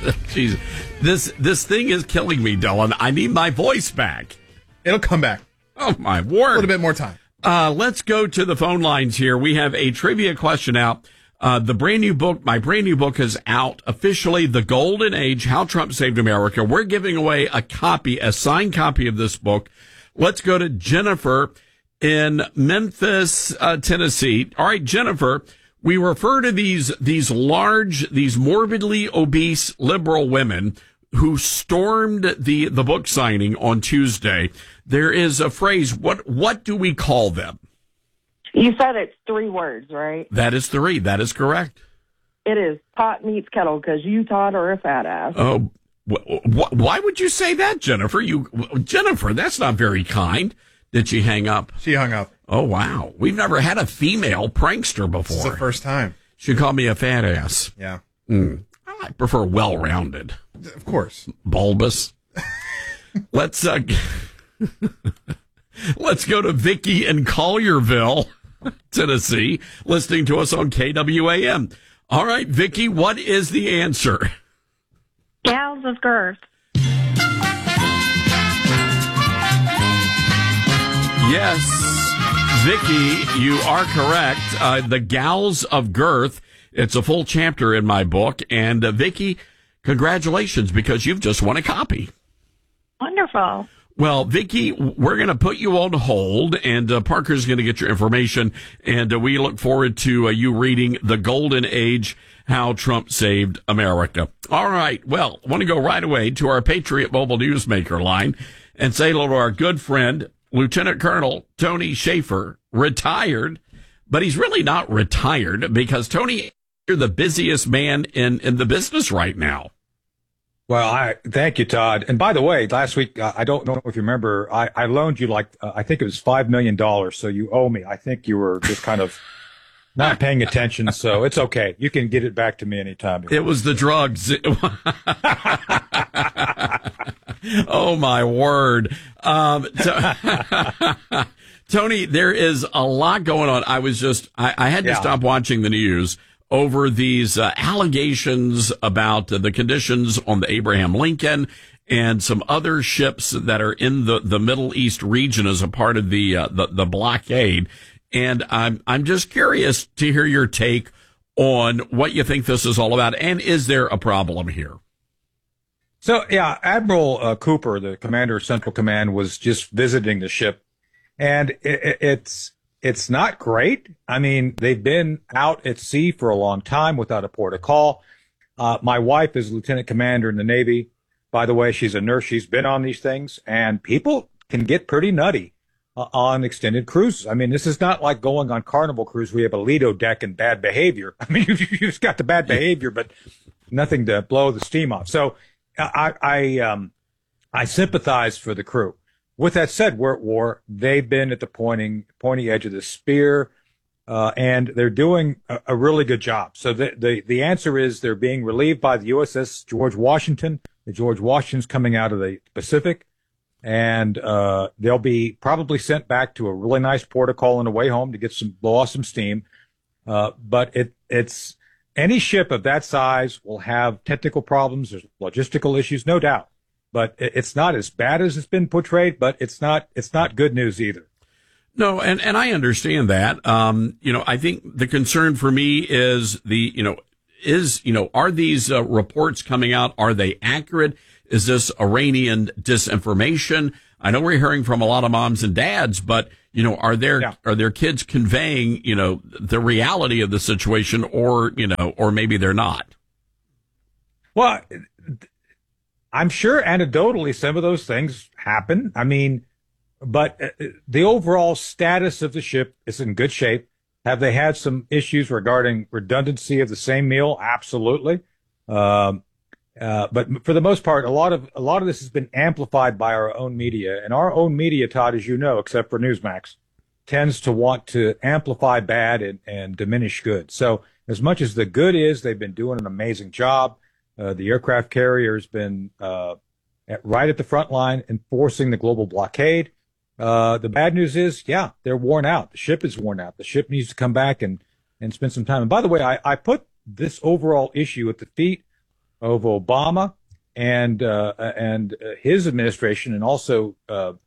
Jeez, this thing is killing me, Dylan. I need my voice back. It'll come back. Oh, my word. A little bit more time. Let's go to the phone lines here. We have a trivia question out. My brand new book is out officially, The Golden Age, How Trump Saved America. We're giving away a signed copy of this book. Let's go to Jennifer in Memphis, Tennessee. All right, Jennifer, we refer to these morbidly obese liberal women who stormed the book signing on Tuesday. There is a phrase. What do we call them? You said it's 3 words, right? That is 3. That is correct. It is pot meets kettle because you, Todd, are a fat ass. Oh, why would you say that, Jennifer? Jennifer, that's not very kind. Did she hang up? She hung up. Oh, wow. We've never had a female prankster before. This is the first time. She called me a fat ass. Yeah. I prefer well-rounded. Of course. Bulbous. Let's go to Vicky in Collierville, Tennessee, listening to us on KWAM. All right, Vicky, what is the answer? Gals of girth. Yes, Vicky, you are correct. The Gals of Girth. It's a full chapter in my book. And Vicky, congratulations, because you've just won a copy. Wonderful. Well, Vicky, we're going to put you on hold, and Parker's going to get your information. And we look forward to you reading The Golden Age, How Trump Saved America. All right. Well, I want to go right away to our Patriot Mobile Newsmaker line and say hello to our good friend, Lieutenant Colonel Tony Shaffer, retired, but he's really not retired because, Tony, you're the busiest man in the business right now. Well, thank you, Todd. And by the way, last week, I don't know if you remember, I loaned you I think it was $5 million. So you owe me. I think you were just kind of not paying attention. So it's okay. You can get it back to me anytime. It was the drugs. Oh, my word. Tony, there is a lot going on. I had to stop watching the news over these allegations about the conditions on the Abraham Lincoln and some other ships that are in the Middle East region as a part of the blockade. And I'm just curious to hear your take on what you think this is all about. And is there a problem here? So, yeah, Admiral Cooper, the commander of Central Command, was just visiting the ship. And it's not great. I mean, they've been out at sea for a long time without a port of call. My wife is lieutenant commander in the Navy. By the way, she's a nurse. She's been on these things. And people can get pretty nutty on extended cruises. I mean, this is not like going on Carnival Cruise. We have a Lido deck and bad behavior. I mean, you've just got the bad behavior, but nothing to blow the steam off. So I sympathize for the crew. With that said, we're at war. They've been at the pointy edge of the spear, and they're doing a really good job. So the answer is they're being relieved by the USS George Washington. The George Washington's coming out of the Pacific, and they'll be probably sent back to a really nice port of call on the way home to blow off some steam. But it's any ship of that size will have technical problems. There's logistical issues, no doubt. But it's not as bad as it's been portrayed, but it's not good news either. No, and I understand that. I think the concern for me is are these reports coming out? Are they accurate? Is this Iranian disinformation? I know we're hearing from a lot of moms and dads, but are their kids conveying the reality of the situation, or maybe they're not? Well, I'm sure anecdotally some of those things happen. I mean, but the overall status of the ship is in good shape. Have they had some issues regarding redundancy of the same meal? Absolutely. But for the most part, a lot of this has been amplified by our own media, and our own media, Todd, as you know, except for Newsmax, tends to want to amplify bad and diminish good. So as much as the good is, they've been doing an amazing job. The aircraft carrier has been right at the front line enforcing the global blockade. The bad news is, they're worn out. The ship is worn out. The ship needs to come back and spend some time. And by the way, I put this overall issue at the feet of Obama and his administration, and also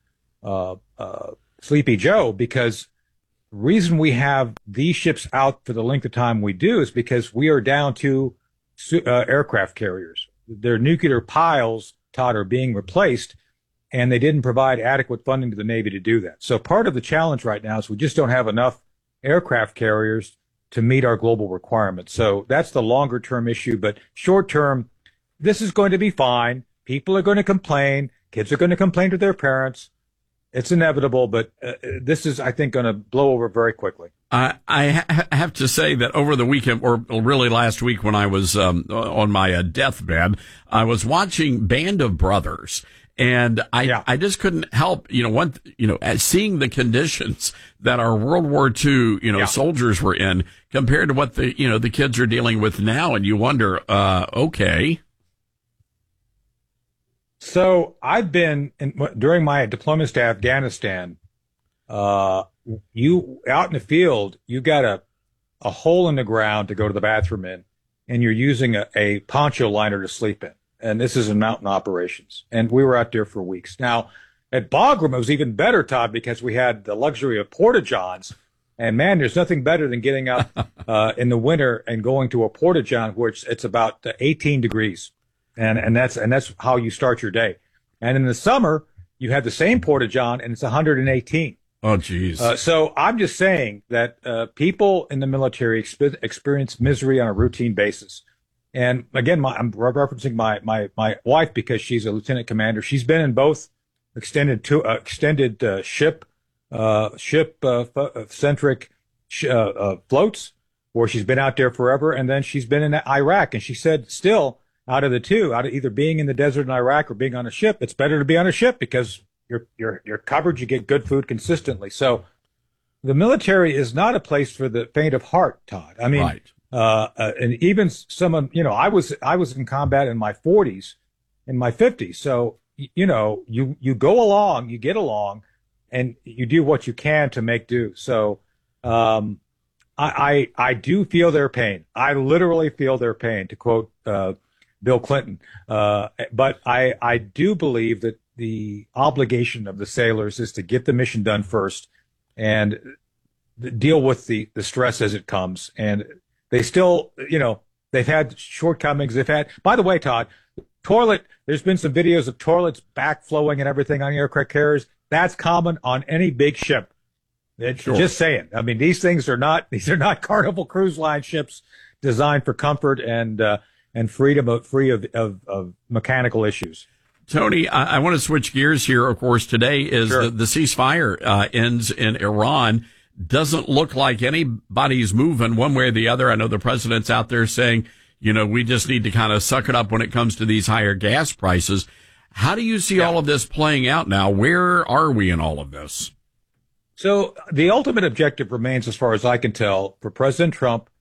Sleepy Joe, because the reason we have these ships out for the length of time we do is because we are down to aircraft carriers. Their nuclear piles, Todd, are being replaced, and they didn't provide adequate funding to the Navy to do that. So part of the challenge right now is we just don't have enough aircraft carriers to meet our global requirements. So that's the longer term issue. But short term, this is going to be fine. People are going to complain. Kids are going to complain to their parents. It's inevitable, but this is, I think, going to blow over very quickly. Have to say that over the weekend, or really last week when I was on my deathbed, I was watching Band of Brothers. And I just couldn't help, seeing the conditions that our World War II, soldiers were in compared to what the kids are dealing with now. And you wonder, okay. So I've been during my deployments to Afghanistan, you out in the field, you got a hole in the ground to go to the bathroom in, and you're using a poncho liner to sleep in. And this is in mountain operations. And we were out there for weeks. Now, at Bagram, it was even better, Todd, because we had the luxury of porta-johns. And man, there's nothing better than getting out in the winter and going to a porta-john where it's about 18 degrees. And that's how you start your day. And in the summer, you have the same porta-john and it's 118. Oh, geez. So I'm just saying that people in the military experience misery on a routine basis. And again, I'm referencing my wife because she's a lieutenant commander. She's been in both extended ship centric floats, where she's been out there forever, and then she's been in Iraq. And she said, still, out of the two, out of either being in the desert in Iraq or being on a ship, it's better to be on a ship because you're covered, you get good food consistently. So the military is not a place for the faint of heart, Todd. I mean. Right. And even someone, I was in combat in my 40s, in my 50s. So, you go along, you get along, and you do what you can to make do. So, I do feel their pain. I literally feel their pain, to quote, Bill Clinton. But I do believe that the obligation of the sailors is to get the mission done first and deal with the stress as it comes. And they still, they've had shortcomings. By the way, Todd, there's been some videos of toilets backflowing and everything on aircraft carriers. That's common on any big ship. Sure. Just saying. I mean, these are not Carnival Cruise Line ships designed for comfort and freedom, free of mechanical issues. Tony, I want to switch gears here. Of course, today is Sure. the ceasefire ends in Iran. Doesn't look like anybody's moving one way or the other. I know the president's out there saying, we just need to kind of suck it up when it comes to these higher gas prices. How do you see all of this playing out now? Where are we in all of this? So the ultimate objective remains, as far as I can tell, for President Trump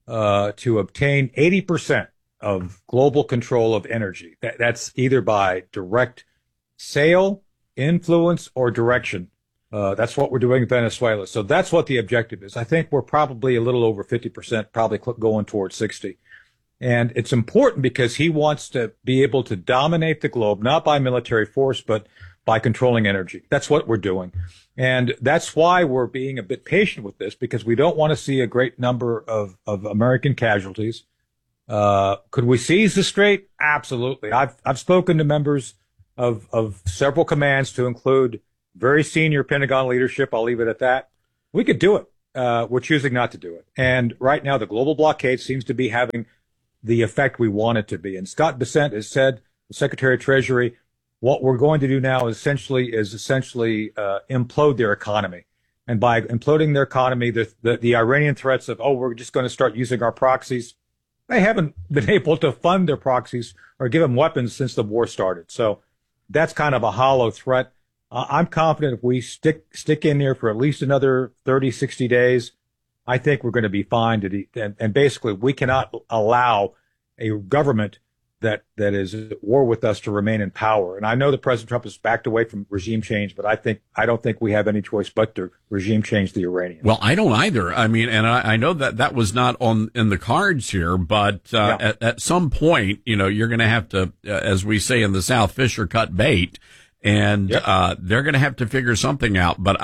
to obtain 80% of global control of energy. That's either by direct sale, influence, or direction. That's what we're doing in Venezuela. So that's what the objective is. I think we're probably a little over 50%, probably going towards 60. And it's important because he wants to be able to dominate the globe, not by military force, but by controlling energy. That's what we're doing. And that's why we're being a bit patient with this, because we don't want to see a great number of American casualties. Could we seize the strait? Absolutely. I've spoken to members of several commands, to include very senior Pentagon leadership. I'll leave it at that. We could do it. We're choosing not to do it. And right now, the global blockade seems to be having the effect we want it to be. And Scott Bessent has said, the Secretary of Treasury, what we're going to do now is essentially implode their economy. And by imploding their economy, the Iranian threats of, we're just going to start using our proxies, they haven't been able to fund their proxies or give them weapons since the war started. So that's kind of a hollow threat. I'm confident if we stick in there for at least another 30, 60 days, I think we're going to be fine. And basically, we cannot allow a government that is at war with us to remain in power. And I know that President Trump has backed away from regime change, but I don't think we have any choice but to regime change the Iranians. Well, I don't either. I mean, and I know that was not in the cards here, but at some point, you're going to have to, as we say in the South, fish or cut bait, and they're going to have to figure something out. But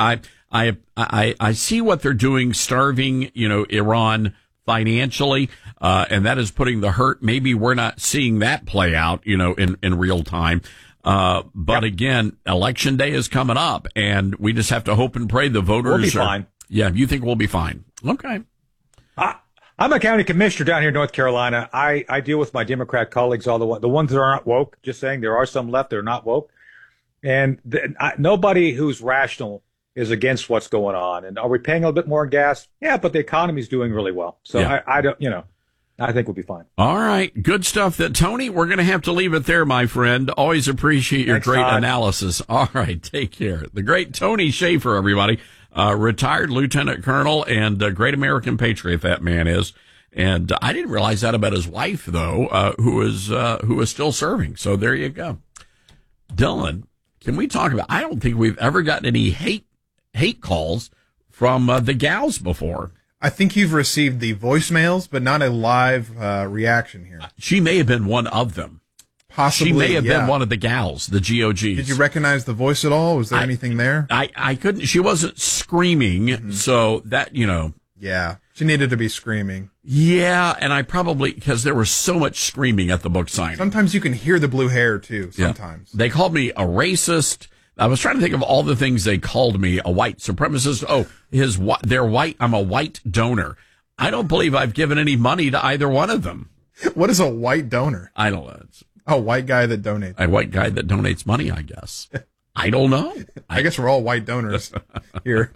I see what they're doing, starving, Iran financially, and that is putting the hurt. Maybe we're not seeing that play out, in real time. But again, election day is coming up, and we just have to hope and pray the voters will be fine. Yeah, you think we'll be fine? Okay. I'm a county commissioner down here in North Carolina. I deal with my Democrat colleagues, the ones that aren't woke. Just saying, there are some left that are not woke, and nobody who's rational is against what's going on. And are we paying a little bit more in gas? Yeah, but the economy's doing really well. So I don't, I think we'll be fine. All right. Good stuff. Tony, we're going to have to leave it there, my friend. Always appreciate your great analysis. All right. Take care. The great Tony Shaffer, everybody, retired lieutenant colonel and a great American patriot that man is. And I didn't realize that about his wife, though, who is still serving. So there you go. Dylan, can we talk about, I don't think we've ever gotten any hate calls from the gals before. I think you've received the voicemails, but not a live reaction here. She may have been one of them. Possibly, she may have been one of the gals, the GOGs. Did you recognize the voice at all? Was there anything there? I couldn't. She wasn't screaming, so that, Yeah, she needed to be screaming. Yeah, and I probably, because there was so much screaming at the book signing. Sometimes you can hear the blue hair, too, sometimes. Yeah. They called me a racist. I was trying to think of all the things they called me, a white supremacist. Oh, they're white. I'm a white donor. I don't believe I've given any money to either one of them. What is a white donor? I don't know. A white guy that donates. A white guy that donates money, I guess. I don't know. I guess we're all white donors here.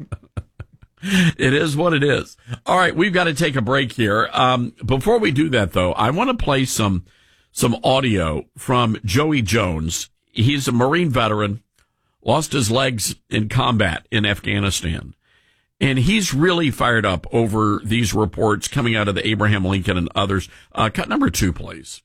It is what it is. All right, we've got to take a break here. Before we do that, though, I want to play some audio from Joey Jones. He's a Marine veteran, lost his legs in combat in Afghanistan. And he's really fired up over these reports coming out of the Abraham Lincoln and others. Cut number 2, please.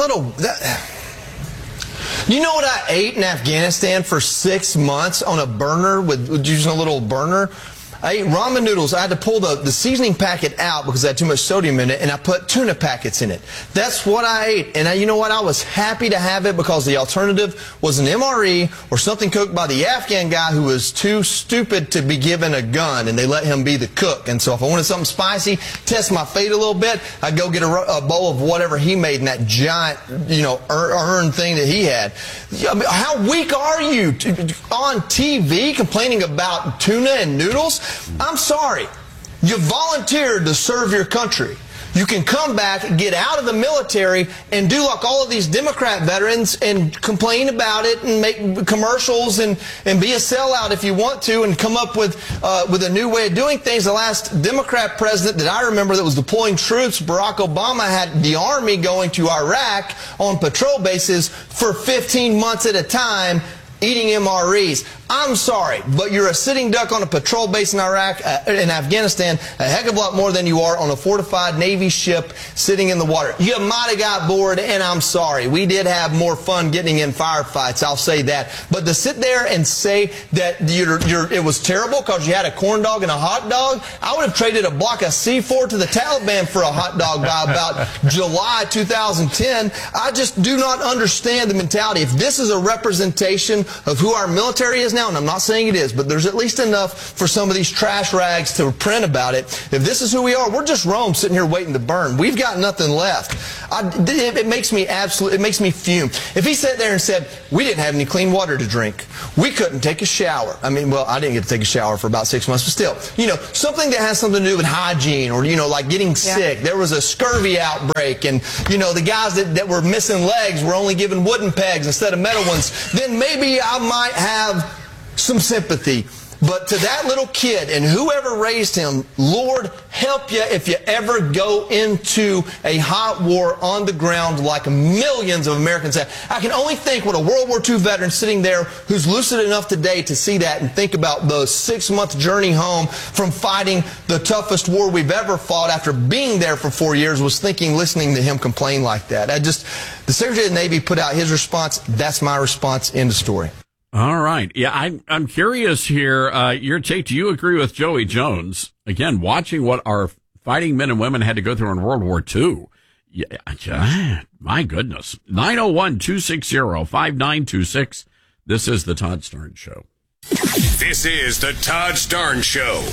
You know what I ate in Afghanistan for 6 months on a burner with using a little burner? I ate ramen noodles. I had to pull the seasoning packet out because I had too much sodium in it, and I put tuna packets in it. That's what I ate. And you know what? I was happy to have it because the alternative was an MRE or something cooked by the Afghan guy who was too stupid to be given a gun, and they let him be the cook. And so if I wanted something spicy, test my fate a little bit, I'd go get a bowl of whatever he made in that giant, urn thing that he had. I mean, how weak are you on TV complaining about tuna and noodles? I'm sorry. You volunteered to serve your country. You can come back, get out of the military, and do like all of these Democrat veterans and complain about it and make commercials and be a sellout if you want to and come up with a new way of doing things. The last Democrat president that I remember that was deploying troops, Barack Obama, had the Army going to Iraq on patrol bases for 15 months at a time eating MREs. I'm sorry, but you're a sitting duck on a patrol base in Iraq, in Afghanistan, a heck of a lot more than you are on a fortified Navy ship sitting in the water. You might have got bored, and I'm sorry. We did have more fun getting in firefights, I'll say that. But to sit there and say that it was terrible because you had a corn dog and a hot dog, I would have traded a block of C4 to the Taliban for a hot dog by about July 2010. I just do not understand the mentality. If this is a representation of who our military is now, and I'm not saying it is, but there's at least enough for some of these trash rags to print about it. If this is who we are, we're just Rome sitting here waiting to burn. We've got nothing left. It makes me fume. If he sat there and said, we didn't have any clean water to drink, we couldn't take a shower. I mean, well, I didn't get to take a shower for about 6 months, but still, something that has something to do with hygiene or, like getting sick. There was a scurvy outbreak and, the guys that were missing legs were only given wooden pegs instead of metal ones. Then maybe I might have some sympathy. But to that little kid and whoever raised him, Lord, help you if you ever go into a hot war on the ground like millions of Americans have. I can only think what a World War II veteran sitting there who's lucid enough today to see that and think about the 6-month journey home from fighting the toughest war we've ever fought after being there for 4 years was thinking, listening to him complain like that. The Secretary of the Navy put out his response. That's my response. End of story. All right. Yeah, I'm curious here. Your take, do you agree with Joey Jones? Again, watching what our fighting men and women had to go through in World War II. Yeah, my goodness. 901-260-5926. This is the Todd Starnes Show. This is the Todd Starnes Show.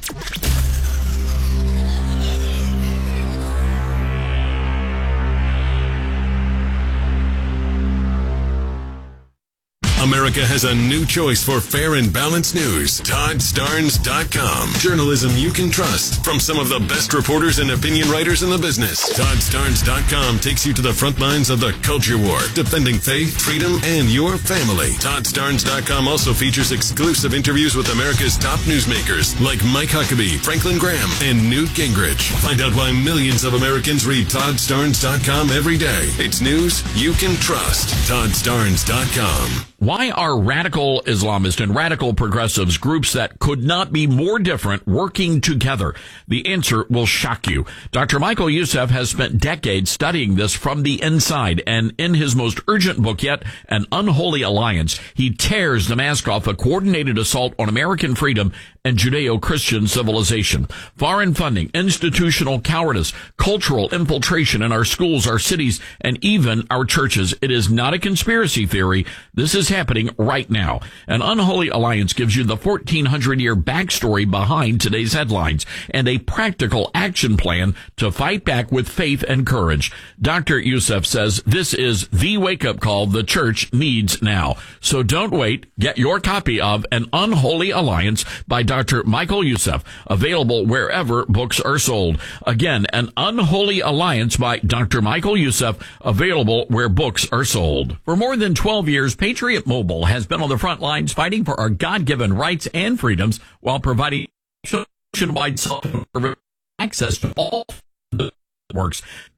America has a new choice for fair and balanced news. ToddStarnes.com. Journalism you can trust from some of the best reporters and opinion writers in the business. ToddStarnes.com takes you to the front lines of the culture war, defending faith, freedom, and your family. ToddStarnes.com also features exclusive interviews with America's top newsmakers like Mike Huckabee, Franklin Graham, and Newt Gingrich. Find out why millions of Americans read ToddStarnes.com every day. It's news you can trust. ToddStarnes.com. Why are radical Islamists and radical progressives, groups that could not be more different, working together? The answer will shock you. Dr. Michael Youssef has spent decades studying this from the inside, and in his most urgent book yet, An Unholy Alliance, he tears the mask off a coordinated assault on American freedom and Judeo-Christian civilization. Foreign funding, institutional cowardice, cultural infiltration in our schools, our cities, and even our churches. It is not a conspiracy theory. This is happening right now. An Unholy Alliance gives you the 1,400-year backstory behind today's headlines and a practical action plan to fight back with faith and courage. Dr. Youssef says this is the wake-up call the church needs now. So don't wait. Get your copy of An Unholy Alliance by Dr. Michael Youssef, available wherever books are sold. Again, An Unholy Alliance by Dr. Michael Youssef, available where books are sold. For more than 12 years, Patriot Mobile has been on the front lines fighting for our God-given rights and freedoms while providing nationwide access to all the networks.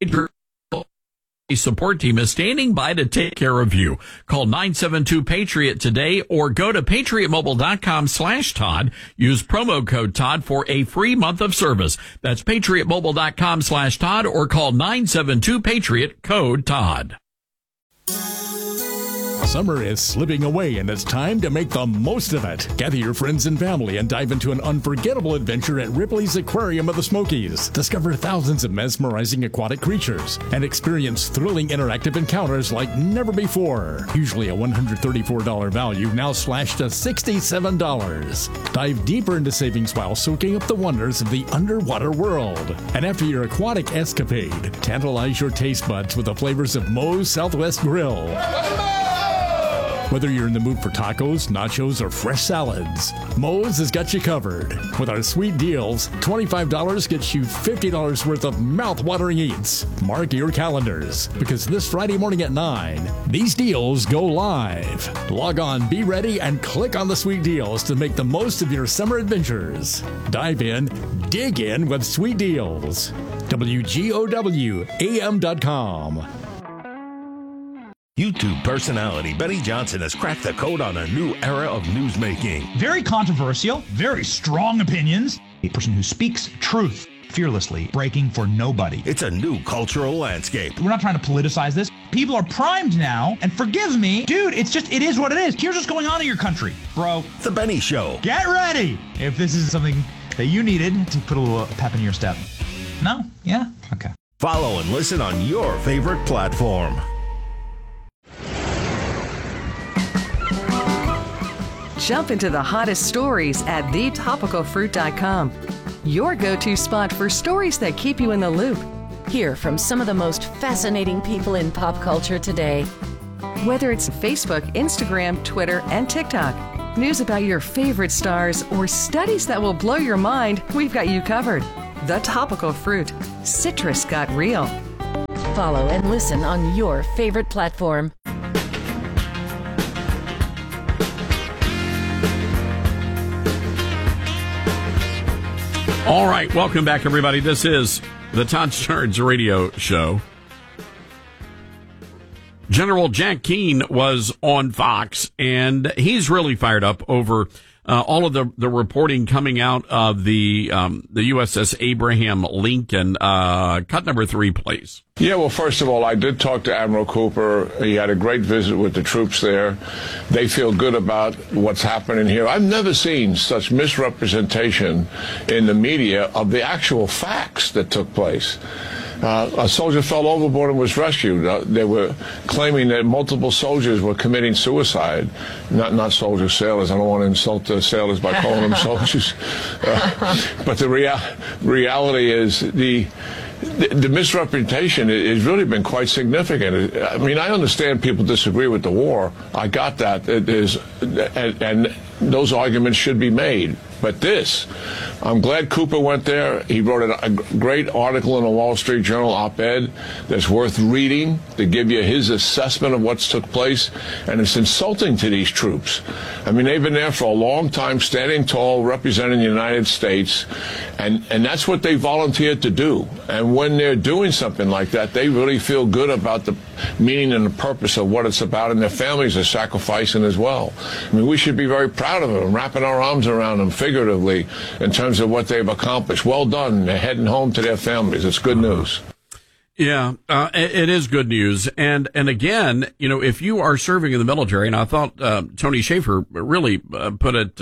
A support team is standing by to take care of you. Call 972-PATRIOT today or go to patriotmobile.com/Todd. Use promo code Todd for a free month of service. That's patriotmobile.com/Todd or call 972-PATRIOT code Todd. Summer is slipping away and it's time to make the most of it. Gather your friends and family and dive into an unforgettable adventure at Ripley's Aquarium of the Smokies. Discover thousands of mesmerizing aquatic creatures and experience thrilling interactive encounters like never before. Usually a $134 value, now slashed to $67. Dive deeper into savings while soaking up the wonders of the underwater world. And after your aquatic escapade, tantalize your taste buds with the flavors of Moe's Southwest Grill. Whether you're in the mood for tacos, nachos, or fresh salads, Moe's has got you covered. With our sweet deals, $25 gets you $50 worth of mouth-watering eats. Mark your calendars, because this Friday morning at 9, these deals go live. Log on, be ready, and click on the sweet deals to make the most of your summer adventures. Dive in, dig in with sweet deals. WGOWAM.com. YouTube personality Benny Johnson has cracked the code on a new era of newsmaking. Very controversial, very strong opinions. A person who speaks truth fearlessly, breaking for nobody. It's a new cultural landscape. We're not trying to politicize this. People are primed now, and forgive me, dude, it is what it is. Here's what's going on in your country, bro. The Benny Show. Get ready if this is something that you needed to put a little pep in your step. No? Yeah? Okay. Follow and listen on your favorite platform. Jump into the hottest stories at thetopicalfruit.com. Your go-to spot for stories that keep you in the loop. Hear from some of the most fascinating people in pop culture today. Whether it's Facebook, Instagram, Twitter, and TikTok, news about your favorite stars, or studies that will blow your mind, we've got you covered. The Topical Fruit. Citrus got real. Follow and listen on your favorite platform. All right, welcome back, everybody. This is the Todd Starnes Radio Show. General Jack Keane was on Fox, and he's really fired up over all of the reporting coming out of the USS Abraham Lincoln. Cut number 3, please. Yeah, well, first of all, I did talk to Admiral Cooper. He had a great visit with the troops there. They feel good about what's happening here. I've never seen such misrepresentation in the media of the actual facts that took place. A soldier fell overboard and was rescued. They were claiming that multiple soldiers were committing suicide. Not soldiers, sailors. I don't want to insult the sailors by calling them soldiers. But the reality is the misrepresentation has really been quite significant. I mean, I understand people disagree with the war. I got that. And those arguments should be made. But I'm glad Cooper went there. He wrote a great article in the Wall Street Journal op-ed that's worth reading to give you his assessment of what's took place. And it's insulting to these troops. I mean, they've been there for a long time, standing tall, representing the United States. And that's what they volunteered to do. And when they're doing something like that, they really feel good about the meaning and the purpose of what it's about, and their families are sacrificing as well. I mean, we should be very proud of them, wrapping our arms around them figuratively in terms of what they've accomplished. Well done. They're heading home to their families. It's good news. Yeah, it is good news. And again, you know, if you are serving in the military, and I thought Tony Schaefer really put it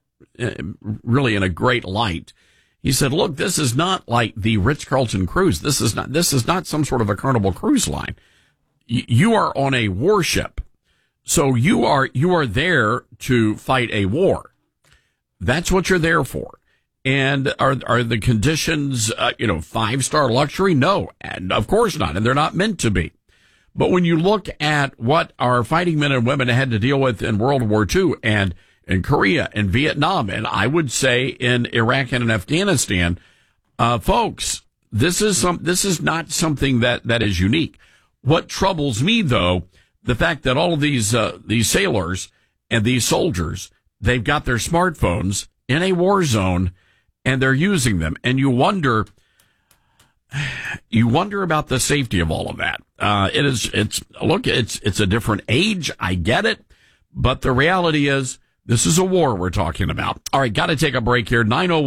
really in a great light. He said, look, this is not like the Ritz-Carlton cruise. This is not some sort of a Carnival cruise line. You are on a warship. So you are there to fight a war. That's what you're there for. And are the conditions, 5-star luxury? No, and of course not. And they're not meant to be. But when you look at what our fighting men and women had to deal with in World War II and in Korea and Vietnam, and I would say in Iraq and in Afghanistan, folks, this is not something that is unique. What troubles me, though, the fact that all of these sailors and these soldiers, they've got their smartphones in a war zone and they're using them. And you wonder about the safety of all of that. It's a different age. I get it. But the reality is this is a war we're talking about. All right. Got to take a break here.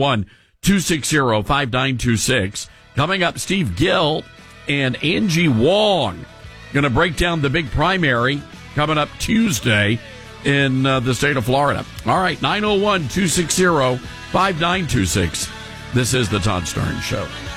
901-260-5926. Coming up, Steve Gill and Angie Wong going to break down the big primary coming up Tuesday in the state of Florida. All right, 901-260-5926. This is the Todd Starnes Show.